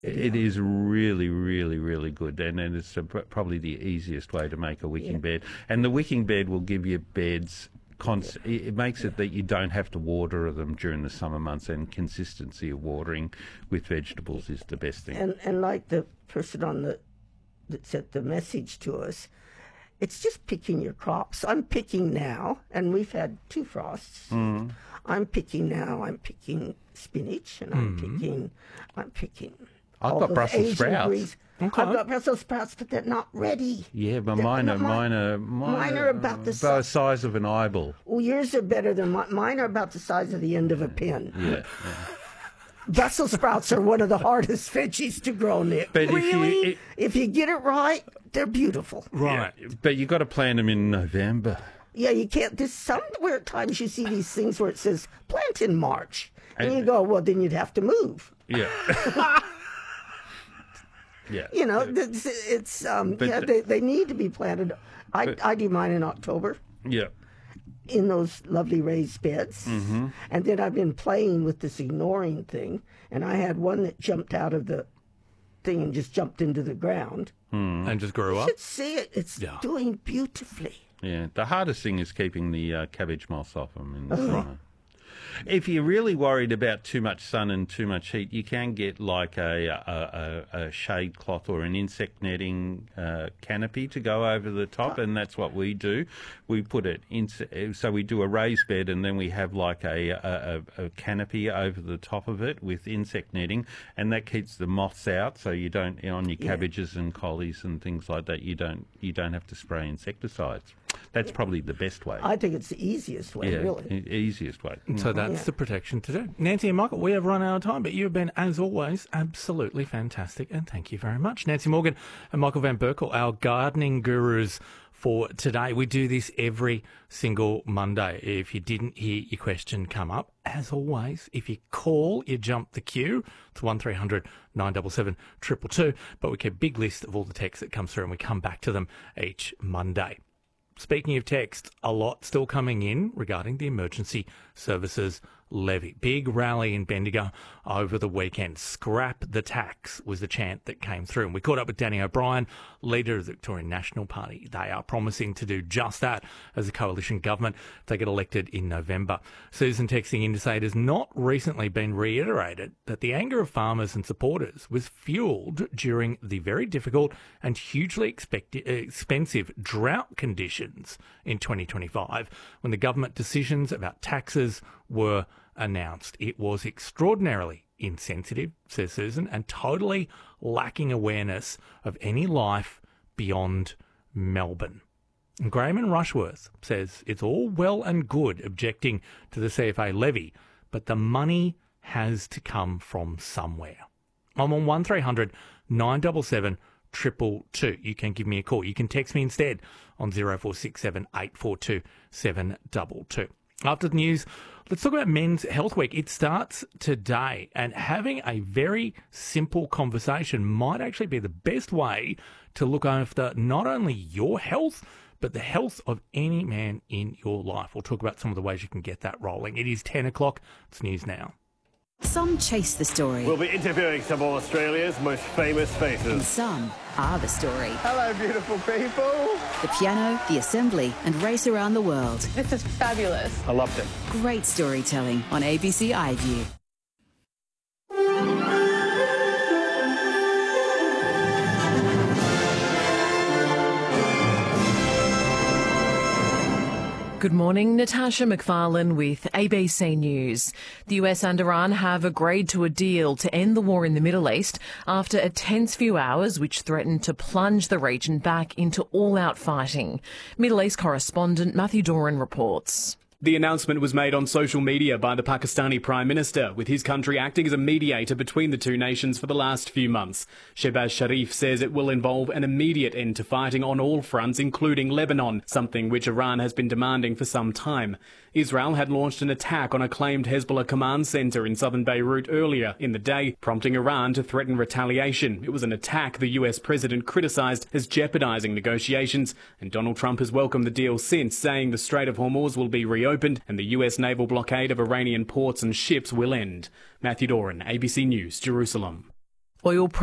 It is really, really, really good, and it's probably the easiest way to make a wicking bed. And the wicking bed will give you beds. It makes it that you don't have to water them during the summer months, and consistency of watering with vegetables is the best thing. And like the person that sent the message to us, it's just picking your crops. I'm picking now, and we've had 2 frosts. I'm picking now. I'm picking spinach, and I'm picking. I've got Brussels sprouts. Okay. I've got Brussels sprouts, but they're not ready. Yeah, but mine are about the size of an eyeball. Well, yours are better than mine. Mine are about the size of the end of a pin. Yeah. Brussels sprouts are one of the hardest veggies to grow, Nick. But really? If you get it right, they're beautiful. Right. Yeah, but you've got to plant them in November. Yeah, you can't. There's somewhere at times you see these things where it says plant in March. And you go, well, then you'd have to move. Yeah. Yeah. You know, they need to be planted. I do mine in October. Yeah. In those lovely raised beds. And then I've been playing with this ignoring thing, and I had one that jumped out of the thing and just jumped into the ground. And just grew up? You should see it. It's doing beautifully. Yeah. The hardest thing is keeping the cabbage moss off them in the summer. If you're really worried about too much sun and too much heat, you can get like a shade cloth or an insect netting canopy to go over the top, and that's what we do. We put it in, so we do a raised bed, and then we have like a canopy over the top of it with insect netting, and that keeps the moths out. So you don't, on your cabbages and collies and things like that, you don't have to spray insecticides. That's probably the best way. I think it's the easiest way, really. Easiest way. So that's the protection to do. Nancy and Michael, we have run out of time, but you have been, as always, absolutely fantastic, and thank you very much. Nancy Morgan and Michael Van Berkel, our gardening gurus for today. We do this every single Monday. If you didn't hear your question come up, as always, if you call, you jump the queue. It's 1300 977 222, but we keep a big list of all the texts that comes through, and we come back to them each Monday. Speaking of text, a lot still coming in regarding the emergency services levy. Big rally in Bendigo over the weekend. Scrap the tax was the chant that came through. And we caught up with Danny O'Brien, leader of the Victorian National Party. They are promising to do just that as a coalition government if they get elected in November. Susan texting in to say it has not recently been reiterated that the anger of farmers and supporters was fuelled during the very difficult and hugely expensive drought conditions in 2025 when the government decisions about taxes were announced. It was extraordinarily insensitive, says Susan, and totally lacking awareness of any life beyond Melbourne. And Graham and Rushworth says it's all well and good objecting to the CFA levy, but the money has to come from somewhere. I'm on 1300 977 222. You can give me a call. You can text me instead on 0467 842 722. After the news, let's talk about Men's Health Week. It starts today, and having a very simple conversation might actually be the best way to look after not only your health, but the health of any man in your life. We'll talk about some of the ways you can get that rolling. It is 10 o'clock. It's news now. Some chase the story. We'll be interviewing some of Australia's most famous faces. And some are the story. Hello, beautiful people. The piano, the assembly, and race around the world. This is fabulous. I loved it. Great storytelling on ABC iView. Good morning, Natasha McFarlane with ABC News. The US and Iran have agreed to a deal to end the war in the Middle East after a tense few hours which threatened to plunge the region back into all-out fighting. Middle East correspondent Matthew Doran reports. The announcement was made on social media by the Pakistani Prime Minister, with his country acting as a mediator between the two nations for the last few months. Shehbaz Sharif says it will involve an immediate end to fighting on all fronts, including Lebanon, something which Iran has been demanding for some time. Israel had launched an attack on a claimed Hezbollah command centre in southern Beirut earlier in the day, prompting Iran to threaten retaliation. It was an attack the US president criticised as jeopardising negotiations, and Donald Trump has welcomed the deal since, saying the Strait of Hormuz will be reopened and the US naval blockade of Iranian ports and ships will end. Matthew Doran, ABC News, Jerusalem. Oil